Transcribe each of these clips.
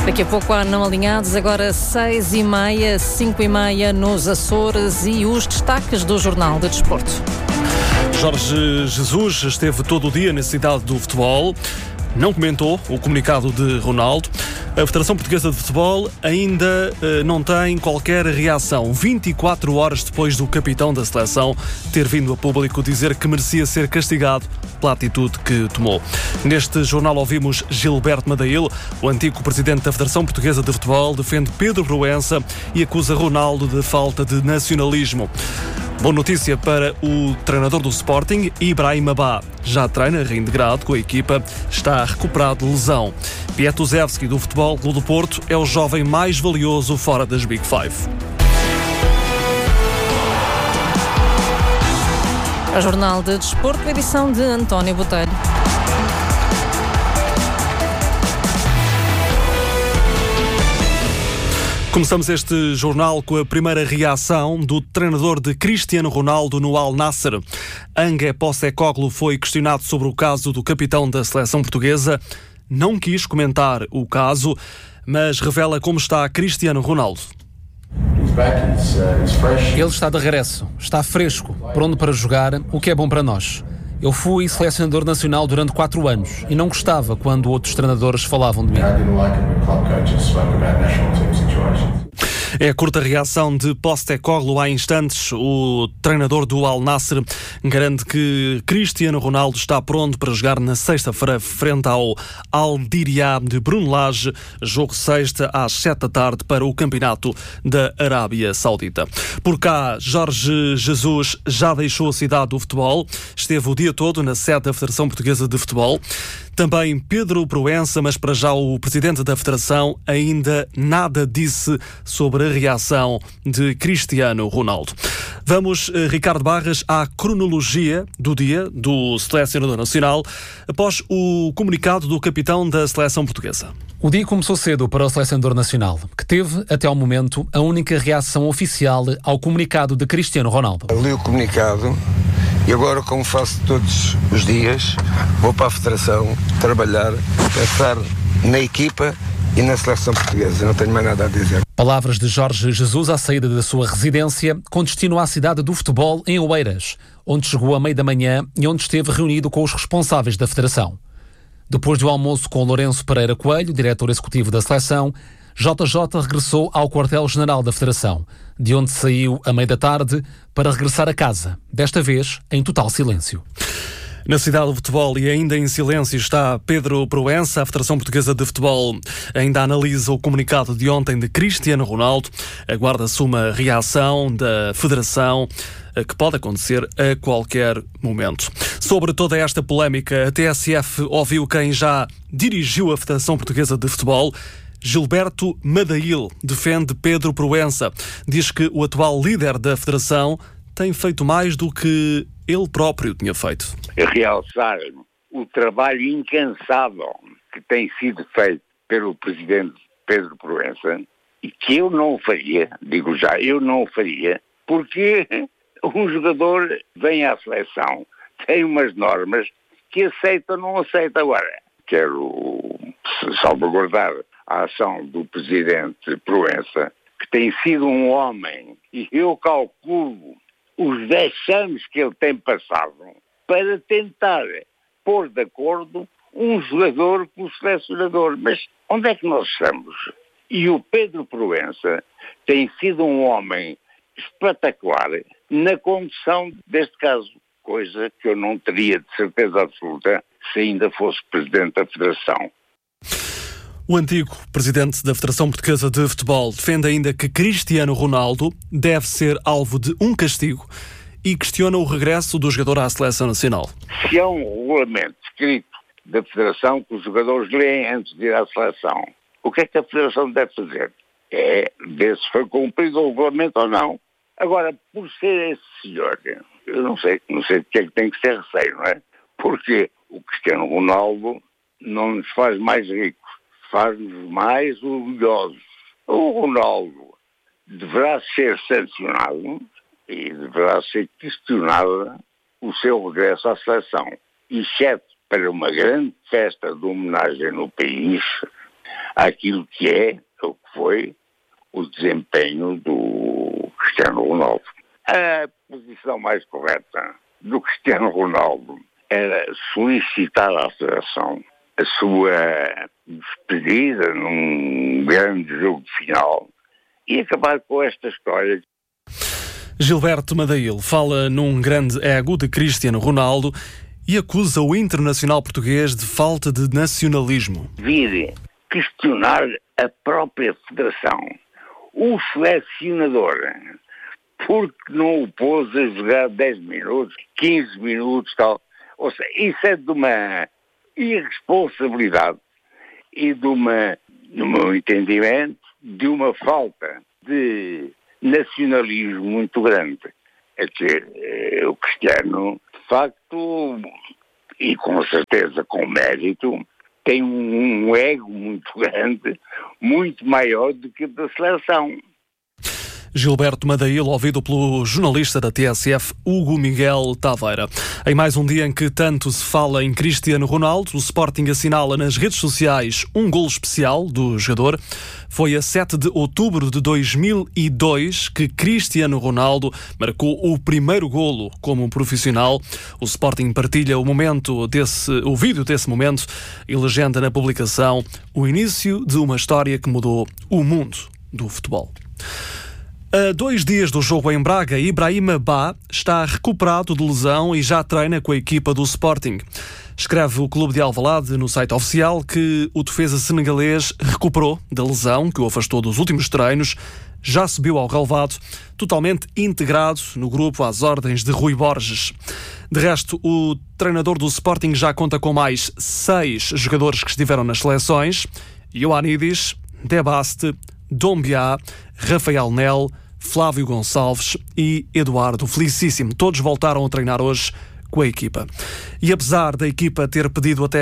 Daqui a pouco há Não Alinhados, agora 6h30, 5h30 nos Açores e os destaques do Jornal de Desporto. Jorge Jesus esteve todo o dia na cidade do futebol. Não comentou o comunicado de Ronaldo. A Federação Portuguesa de Futebol ainda não tem qualquer reação. 24 horas depois do capitão da seleção ter vindo a público dizer que merecia ser castigado pela atitude que tomou. Neste jornal ouvimos Gilberto Madail, o antigo presidente da Federação Portuguesa de Futebol, defende Pedro Proença e acusa Ronaldo de falta de nacionalismo. Boa notícia para o treinador do Sporting, Ibrahim Abá. Já treina reintegrado com a equipa, está recuperado de lesão. Pietuzewski, do Futebol Clube do Porto, é o jovem mais valioso fora das Big Five. O Jornal de Desporto, edição de António Botelho. Começamos este jornal com a primeira reação do treinador de Cristiano Ronaldo no Al Nassr. Ange Postecoglou foi questionado sobre o caso do capitão da seleção portuguesa. Não quis comentar o caso, mas revela como está Cristiano Ronaldo. Ele está de regresso, está fresco, pronto para jogar, o que é bom para nós. Eu fui selecionador nacional durante 4 anos e não gostava quando outros treinadores falavam de mim. É a curta reação de Postecoglou há instantes. O treinador do Al Nassr garante que Cristiano Ronaldo está pronto para jogar na sexta-feira frente ao Al Diriyah de Bruno Lage, jogo sexta às 7 da tarde para o campeonato da Arábia Saudita. Por cá, Jorge Jesus já deixou a cidade do futebol, esteve o dia todo na sede da Federação Portuguesa de Futebol. Também Pedro Proença, mas para já o presidente da Federação ainda nada disse sobre a reação de Cristiano Ronaldo. Vamos, Ricardo Barras, à cronologia do dia do selecionador nacional após o comunicado do capitão da seleção portuguesa. O dia começou cedo para o selecionador nacional, que teve, até ao momento, a única reação oficial ao comunicado de Cristiano Ronaldo. Li o comunicado e agora, como faço todos os dias, vou para a Federação trabalhar, pensar na equipa e na seleção portuguesa. Não tenho mais nada a dizer. Palavras de Jorge Jesus à saída da sua residência, com destino à cidade do futebol em Oeiras, onde chegou à meia da manhã e onde esteve reunido com os responsáveis da Federação. Depois do almoço com Lourenço Pereira Coelho, diretor executivo da seleção, JJ regressou ao quartel-general da Federação, de onde saiu à meia da tarde para regressar a casa, desta vez em total silêncio. Na cidade do futebol e ainda em silêncio está Pedro Proença. A Federação Portuguesa de Futebol ainda analisa o comunicado de ontem de Cristiano Ronaldo. Aguarda-se uma reação da Federação que pode acontecer a qualquer momento. Sobre toda esta polémica, a TSF ouviu quem já dirigiu a Federação Portuguesa de Futebol. Gilberto Madail defende Pedro Proença. Diz que o atual líder da Federação tem feito mais do que ele próprio tinha feito. Realçar o trabalho incansável que tem sido feito pelo presidente Pedro Proença e que eu não o faria, digo já, eu não o faria, porque um jogador vem à seleção, tem umas normas que aceita ou não aceita. Agora, quero salvaguardar a ação do presidente Proença, que tem sido um homem, e eu calculo os vexames que ele tem passado para tentar pôr de acordo um jogador com o selecionador. Mas onde é que nós estamos? E o Pedro Proença tem sido um homem espetacular na condução deste caso, coisa que eu não teria de certeza absoluta se ainda fosse presidente da Federação. O antigo presidente da Federação Portuguesa de Futebol defende ainda que Cristiano Ronaldo deve ser alvo de um castigo e questiona o regresso do jogador à seleção nacional. Se há um regulamento escrito da Federação que os jogadores leem antes de ir à seleção, o que é que a Federação deve fazer? É ver se foi cumprido o regulamento ou não. Agora, por ser esse senhor, eu não sei de que é que tem que ser receio, não é? Porque o Cristiano Ronaldo não nos faz mais ricos, faz-nos mais orgulhosos. O Ronaldo deverá ser sancionado e deverá ser questionado o seu regresso à seleção, exceto para uma grande festa de homenagem no país àquilo que é, ou que foi, o desempenho do Cristiano Ronaldo. A posição mais correta do Cristiano Ronaldo era solicitar à Federação a sua despedida num grande jogo de final e acabar com esta história. Gilberto Madail fala num grande ego de Cristiano Ronaldo e acusa o internacional português de falta de nacionalismo. Vir questionar a própria Federação, o selecionador, porque não o pôs a jogar 10 minutos, 15 minutos, tal. Ou seja, isso é de uma irresponsabilidade e de uma, no meu entendimento, de uma falta de nacionalismo muito grande. É dizer, o Cristiano, de facto, e com certeza com mérito, tem um ego muito grande, muito maior do que o da seleção. Gilberto Madail, ouvido pelo jornalista da TSF, Hugo Miguel Taveira. Em mais um dia em que tanto se fala em Cristiano Ronaldo, o Sporting assinala nas redes sociais um golo especial do jogador. Foi a 7 de outubro de 2002 que Cristiano Ronaldo marcou o primeiro golo como profissional. O Sporting partilha o vídeo desse momento e legenda na publicação o início de uma história que mudou o mundo do futebol. A 2 dias do jogo em Braga, Ibrahima Ba está recuperado de lesão e já treina com a equipa do Sporting. Escreve o Clube de Alvalade no site oficial que o defesa senegalês recuperou da lesão que o afastou dos últimos treinos, já subiu ao relvado, totalmente integrado no grupo às ordens de Rui Borges. De resto, o treinador do Sporting já conta com mais 6 jogadores que estiveram nas seleções: Ioannidis, Debaste, Dombiá, Rafael Nel, Flávio Gonçalves e Eduardo Felicíssimo. Todos voltaram a treinar hoje com a equipa. E apesar da equipa ter perdido até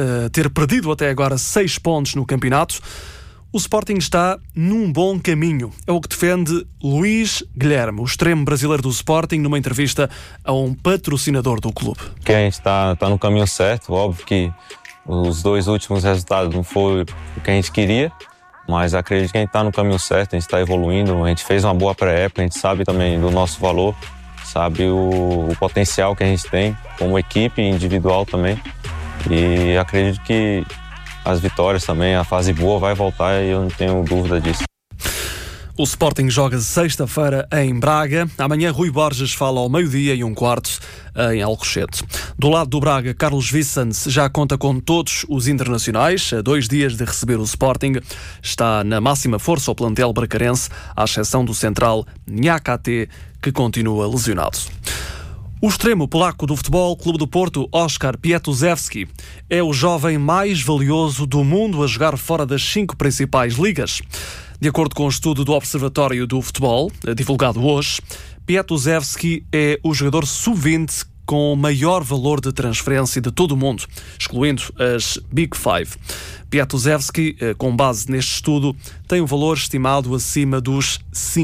agora 6 pontos no campeonato, o Sporting está num bom caminho. É o que defende Luís Guilherme, o extremo brasileiro do Sporting, numa entrevista a um patrocinador do clube. Que a gente está no caminho certo. Óbvio que os 2 últimos resultados não foi o que a gente queria, mas acredito que a gente está no caminho certo, a gente está evoluindo, a gente fez uma boa pré-época, a gente sabe também do nosso valor, sabe o potencial que a gente tem como equipe e individual também. E acredito que as vitórias também, a fase boa vai voltar e eu não tenho dúvida disso. O Sporting joga sexta-feira em Braga. Amanhã Rui Borges fala ao 12:15 em Alcochete. Do lado do Braga, Carlos Vicente já conta com todos os internacionais. A 2 dias de receber o Sporting, está na máxima força o plantel bracarense, à exceção do central Niakate, que continua lesionado. O extremo polaco do Futebol Clube do Porto, Oskar Pietuzewski, é o jovem mais valioso do mundo a jogar fora das 5 principais ligas. De acordo com o estudo do Observatório do Futebol, divulgado hoje, Pietuzewski é o jogador sub-20 com maior valor de transferência de todo o mundo, excluindo as Big Five. Pietuzewski, com base neste estudo, tem um valor estimado acima dos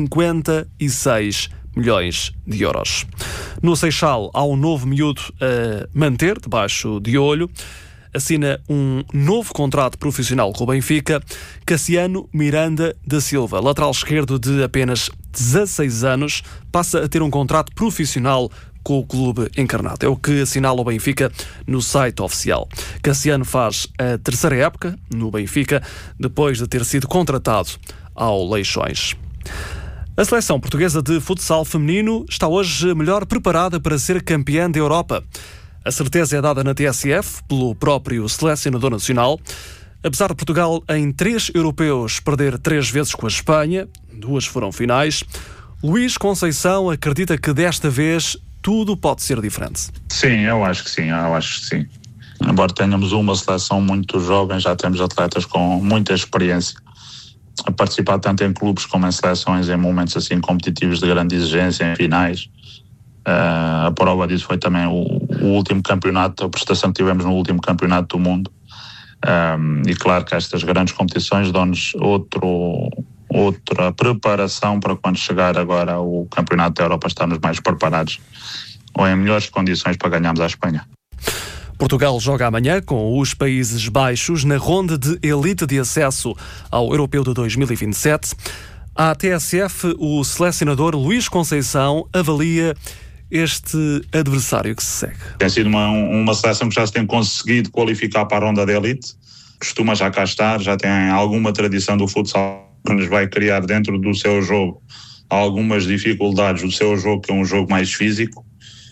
56 milhões de euros. No Seixal, há um novo miúdo a manter debaixo de olho. Assina um novo contrato profissional com o Benfica, Cassiano Miranda da Silva, lateral esquerdo de apenas 16 anos, passa a ter um contrato profissional com o clube encarnado. É o que assinala o Benfica no site oficial. Cassiano faz a 3ª época no Benfica, depois de ter sido contratado ao Leixões. A seleção portuguesa de futsal feminino está hoje melhor preparada para ser campeã da Europa. A certeza é dada na TSF pelo próprio selecionador nacional. Apesar de Portugal em 3 europeus perder 3 vezes com a Espanha, 2 foram finais, Luís Conceição acredita que desta vez tudo pode ser diferente. Sim, eu acho que sim. Embora tenhamos uma seleção muito jovem, já temos atletas com muita experiência a participar tanto em clubes como em seleções em momentos assim competitivos de grande exigência, em finais. A prova disso foi também o último campeonato, a prestação que tivemos no último campeonato do mundo. E claro que estas grandes competições dão-nos outra preparação para quando chegar agora o campeonato da Europa, estarmos mais preparados ou em melhores condições para ganharmos a Espanha. Portugal joga amanhã com os Países Baixos na ronda de elite de acesso ao Europeu de 2027. À TSF, o selecionador Luís Conceição avalia este adversário que se segue. Tem sido uma seleção que já se tem conseguido qualificar para a ronda de elite, costuma já cá estar, já tem alguma tradição do futsal, que nos vai criar dentro do seu jogo algumas dificuldades do seu jogo, que é um jogo mais físico,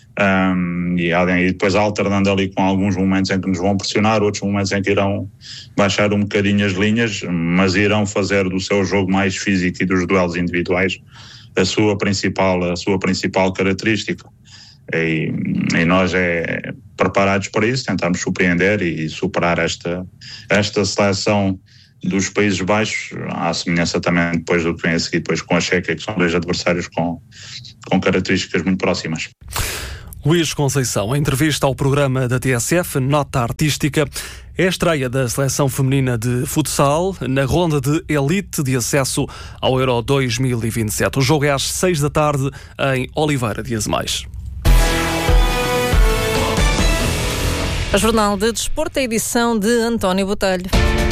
e depois alternando ali com alguns momentos em que nos vão pressionar, outros momentos em que irão baixar um bocadinho as linhas, mas irão fazer do seu jogo mais físico e dos duelos individuais a sua principal característica. E nós preparados para isso, tentamos surpreender e superar esta seleção dos Países Baixos, à semelhança também depois do que vem a seguir depois com a Chequia, que são dois adversários com características muito próximas. Luís Conceição, em entrevista ao programa da TSF, Nota Artística, é a estreia da seleção feminina de futsal na ronda de elite de acesso ao Euro 2027. O jogo é às 6 da tarde em Oliveira de Azemais. A Jornal de Desporto, a edição de António Botelho.